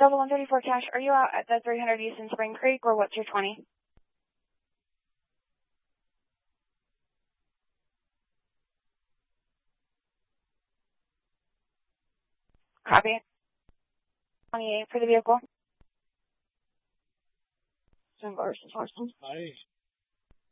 Double 134 cash, are you out at the 300 East in Spring Creek, or what's your 20? Copy. 28 for the vehicle. Versus Horseman. Nice.